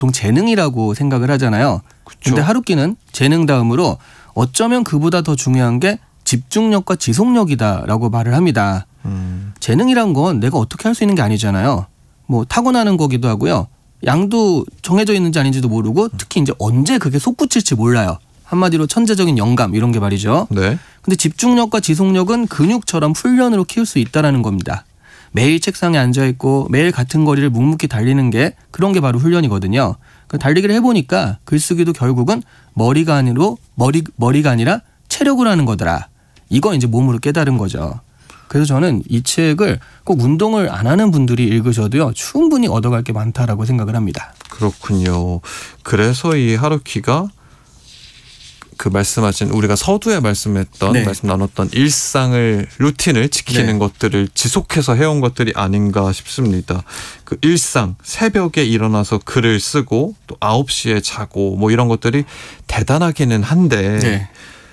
보통 재능이라고 생각을 하잖아요. 그런데 하루키는 재능 다음으로 어쩌면 그보다 더 중요한 게 집중력과 지속력이다라고 말을 합니다. 재능이란 건 내가 어떻게 할 수 있는 게 아니잖아요. 뭐 타고나는 거기도 하고요. 양도 정해져 있는지 아닌지도 모르고 특히 이제 언제 그게 솟구칠지 몰라요. 한마디로 천재적인 영감 이런 게 말이죠. 네. 근데 집중력과 지속력은 근육처럼 훈련으로 키울 수 있다는 겁니다. 매일 책상에 앉아있고 매일 같은 거리를 묵묵히 달리는 게 그런 게 바로 훈련이거든요. 달리기를 해보니까 글쓰기도 결국은 머리가 아니라 체력으로 하는 거더라. 이거 이제 몸으로 깨달은 거죠. 그래서 저는 이 책을 꼭 운동을 안 하는 분들이 읽으셔도요 충분히 얻어갈 게 많다라고 생각을 합니다. 그렇군요. 그래서 이 하루키가 그 말씀하신 우리가 서두에 말씀 나눴던 일상을 루틴을 지키는 것들을 지속해서 해온 것들이 아닌가 싶습니다. 그 일상 새벽에 일어나서 글을 쓰고 또 9시에 자고 뭐 이런 것들이 대단하기는 한데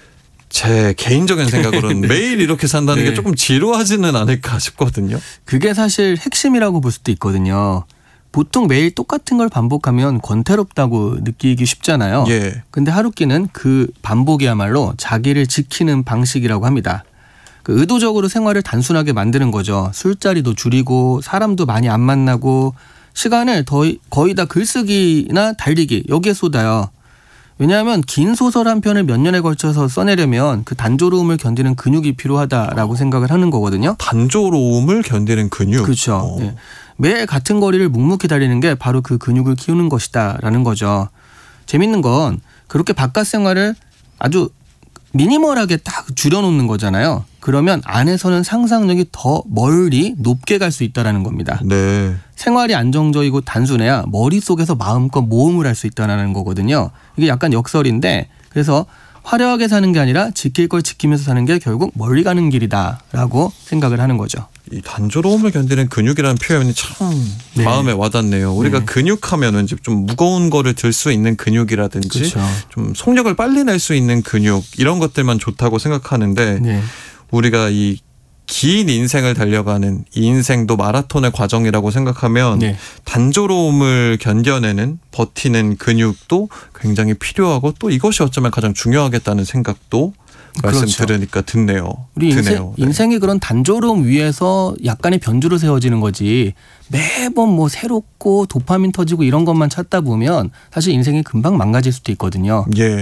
제 개인적인 생각으로는 매일 이렇게 산다는 게 조금 지루하지는 않을까 싶거든요. 그게 사실 핵심이라고 볼 수도 있거든요. 보통 매일 똑같은 걸 반복하면 권태롭다고 느끼기 쉽잖아요. 근데 하루키는 그 반복이야말로 자기를 지키는 방식이라고 합니다. 그 의도적으로 생활을 단순하게 만드는 거죠. 술자리도 줄이고 사람도 많이 안 만나고 시간을 거의 다 글쓰기나 달리기 여기에 쏟아요. 왜냐하면 긴 소설 한 편을 몇 년에 걸쳐서 써내려면 그 단조로움을 견디는 근육이 필요하다라고 생각을 하는 거거든요. 단조로움을 견디는 근육? 그렇죠. 네. 매일 같은 거리를 묵묵히 달리는 게 바로 그 근육을 키우는 것이다라는 거죠. 재밌는 건 그렇게 바깥 생활을 아주 미니멀하게 딱 줄여놓는 거잖아요. 그러면 안에서는 상상력이 더 멀리 높게 갈 수 있다는 겁니다. 네. 생활이 안정적이고 단순해야 머릿속에서 마음껏 모험을 할 수 있다는 거거든요. 이게 약간 역설인데 그래서 화려하게 사는 게 아니라 지킬 걸 지키면서 사는 게 결국 멀리 가는 길이다라고 생각을 하는 거죠. 이 단조로움을 견디는 근육이라는 표현이 참 마음에 와닿네요. 우리가 근육하면 왠지 좀 무거운 거를 들 수 있는 근육이라든지 좀 속력을 빨리 낼 수 있는 근육 이런 것들만 좋다고 생각하는데 우리가 이 긴 인생을 달려가는 이 인생도 마라톤의 과정이라고 생각하면 단조로움을 견뎌내는 버티는 근육도 굉장히 필요하고 또 이것이 어쩌면 가장 중요하겠다는 생각도 말씀 들으니까 드네요. 우리 인생이 그런 단조로움 위에서 약간의 변주로 세워지는 거지 매번 뭐 새롭고 도파민 터지고 이런 것만 찾다 보면 사실 인생이 금방 망가질 수도 있거든요.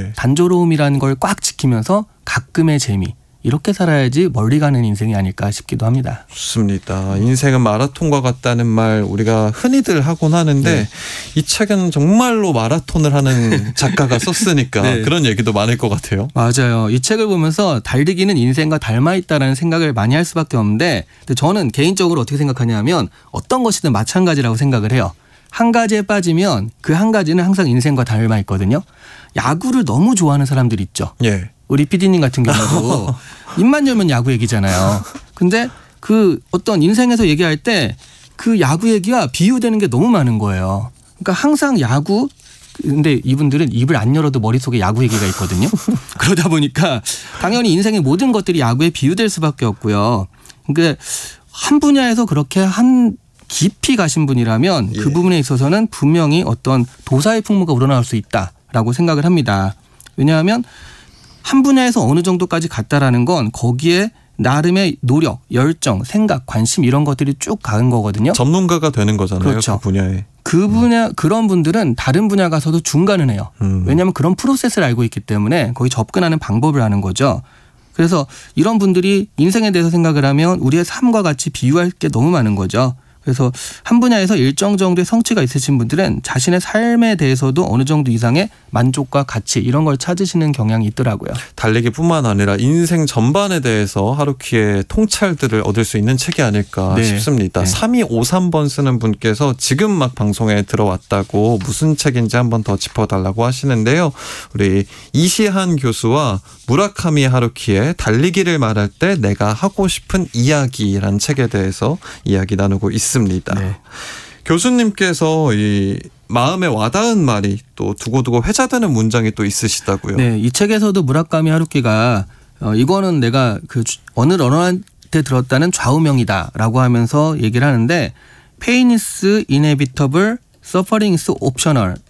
단조로움이라는 걸 꽉 지키면서 가끔의 재미 이렇게 살아야지 멀리 가는 인생이 아닐까 싶기도 합니다. 좋습니다. 인생은 마라톤과 같다는 말 우리가 흔히들 하곤 하는데 이 책은 정말로 마라톤을 하는 작가가 썼으니까 그런 얘기도 많을 것 같아요. 맞아요. 이 책을 보면서 달리기는 인생과 닮아있다라는 생각을 많이 할 수밖에 없는데 근데 저는 개인적으로 어떻게 생각하냐면 어떤 것이든 마찬가지라고 생각을 해요. 한 가지에 빠지면 그 한 가지는 항상 인생과 닮아있거든요. 야구를 너무 좋아하는 사람들 있죠. 우리 PD님 같은 경우도 입만 열면 야구 얘기잖아요. 근데 그 어떤 인생에서 얘기할 때 그 야구 얘기와 비유되는 게 너무 많은 거예요. 그러니까 항상 야구 근데 이분들은 입을 안 열어도 머릿속에 야구 얘기가 있거든요. 그러다 보니까 당연히 인생의 모든 것들이 야구에 비유될 수밖에 없고요. 그러니까 한 분야에서 그렇게 한 깊이 가신 분이라면 그 부분에 있어서는 분명히 어떤 도사의 풍무가 우러나올 수 있다라고 생각을 합니다. 왜냐하면 한 분야에서 어느 정도까지 갔다라는 건 거기에 나름의 노력, 열정, 생각, 관심 이런 것들이 쭉 가는 거거든요. 전문가가 되는 거잖아요. 그 분야에. 그 분야 그런 분들은 다른 분야 가서도 중간은 해요. 왜냐하면 그런 프로세스를 알고 있기 때문에 거기 접근하는 방법을 아는 거죠. 그래서 이런 분들이 인생에 대해서 생각을 하면 우리의 삶과 같이 비유할 게 너무 많은 거죠. 그래서 한 분야에서 일정 정도의 성취가 있으신 분들은 자신의 삶에 대해서도 어느 정도 이상의 만족과 가치 이런 걸 찾으시는 경향이 있더라고요. 달리기뿐만 아니라 인생 전반에 대해서 하루키의 통찰들을 얻을 수 있는 책이 아닐까 싶습니다. 3253번 쓰는 분께서 지금 막 방송에 들어왔다고 무슨 책인지 한번 더 짚어달라고 하시는데요. 우리 이시한 교수와 무라카미 하루키의 달리기를 말할 때 내가 하고 싶은 이야기라는 책에 대해서 이야기 나누고 있습니다. 교수님께서 이 마음에 와닿은 말이 또 두고두고 회자되는 문장이 또 있으시다고요. 네, 이 책에서도 무라카미 하루키가 이거는 내가 그 어느 언어한테 들었다는 좌우명이다라고 하면서 얘기를 하는데 Pain is inevitable, suffering is optional